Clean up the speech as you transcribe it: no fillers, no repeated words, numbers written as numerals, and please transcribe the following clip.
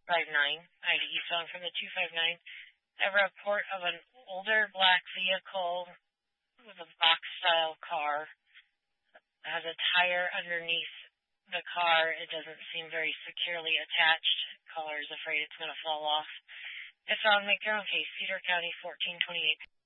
Ida eastbound from the 259. I have a report of an older black vehicle with a box-style car. It has a tire underneath the car. It doesn't seem very securely attached. Caller is afraid it's going to fall off. If found, make their own case. Cedar County 1428.